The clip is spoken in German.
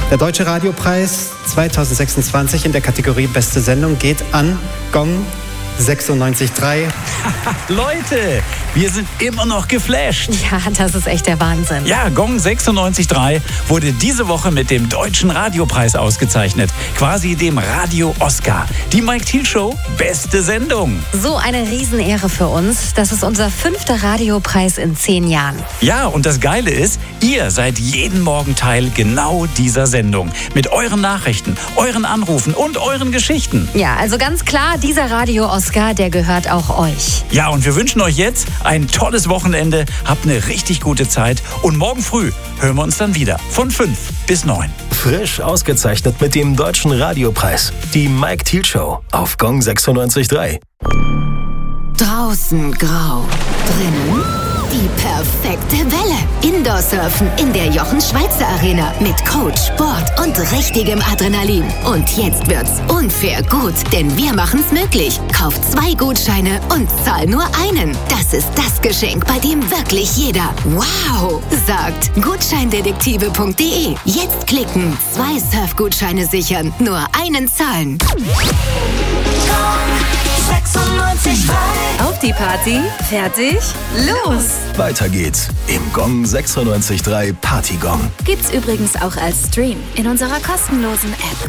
Der Deutsche Radiopreis 2026 in der Kategorie Beste Sendung geht an Gong 96.3. Leute, wir sind immer noch geflasht. Ja, das ist echt der Wahnsinn. Ja, Gong 96.3 wurde diese Woche mit dem Deutschen Radiopreis ausgezeichnet. Quasi dem Radio-Oscar. Die Mike Thiel Show, beste Sendung. So eine Riesenehre für uns. Das ist unser 5. Radiopreis in 10 Jahren. Ja, und das Geile ist, ihr seid jeden Morgen Teil genau dieser Sendung. Mit euren Nachrichten, euren Anrufen und euren Geschichten. Ja, also ganz klar, dieser Radio-Oscar, der gehört auch euch. Ja, und wir wünschen euch jetzt ein tolles Wochenende. Habt eine richtig gute Zeit. Und morgen früh hören wir uns dann wieder. Von 5 bis 9. Frisch ausgezeichnet mit dem Deutschen Radiopreis. Die Mike Thiel Show auf Gong 96.3. Draußen grau, drinnen die perfekte Welle. Indoor-Surfen in der Jochen-Schweizer Arena mit Coach, Sport und richtigem Adrenalin. Und jetzt wird's unfair gut, denn wir machen's möglich. Kauf 2 Gutscheine und zahl nur einen. Das ist das Geschenk, bei dem wirklich jeder wow sagt. Gutscheindetektive.de. Jetzt klicken, 2 Surfgutscheine sichern, nur einen zahlen. 96.3. Auf die Party, fertig, los! Weiter geht's im Gong 96.3 Partygong. Gibt's übrigens auch als Stream in unserer kostenlosen App.